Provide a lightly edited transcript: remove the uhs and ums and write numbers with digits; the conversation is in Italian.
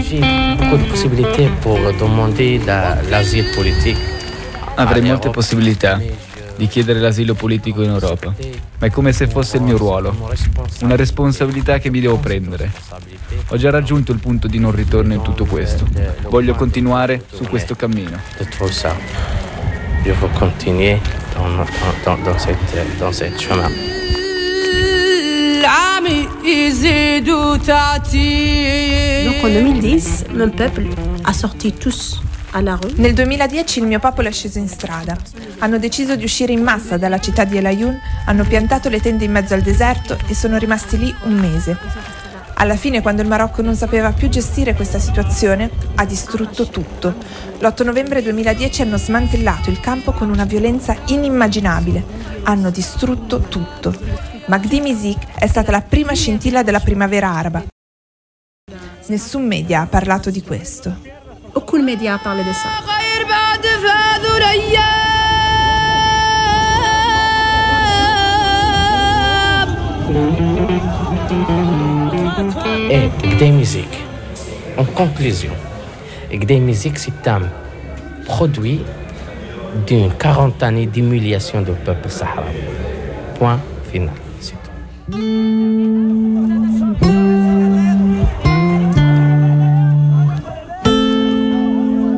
J'ai beaucoup de possibilités pour demander l'asile politique. Avrei molte possibilità di chiedere l'asilo politico in Europa, ma è come se fosse il mio ruolo, una responsabilità che mi devo prendere. Ho già raggiunto il punto di non ritorno in tutto questo. Voglio continuare su questo cammino. Je veux continuer dans cette chemin. Donc en 2010, mon peuple a sorti tous alla rue. Nel 2010 il mio popolo è sceso in strada. Hanno deciso di uscire in massa dalla città di El Aaiún, hanno piantato le tende in mezzo al deserto e sono rimasti lì un mese. Alla fine, quando il Marocco non sapeva più gestire questa situazione, ha distrutto tutto. L'8 novembre 2010 hanno smantellato il campo con una violenza inimmaginabile. Hanno distrutto tutto. Magdi Mizik è stata la prima scintilla della primavera araba. Nessun media ha parlato di questo. Aucun média a parlé de ça. Et Gdei Mizik, en conclusion, Gdei Mizik, c'est un produit d'une 40 années d'humiliation du peuple sahraoui. Point final. C'est tout.